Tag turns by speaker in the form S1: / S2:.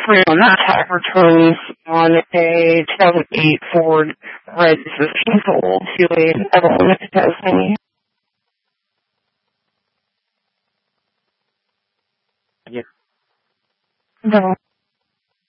S1: free on that tax returns on a 2008 Ford Red 15-fold to a Evelyn Tasmania.
S2: Yeah.
S1: No.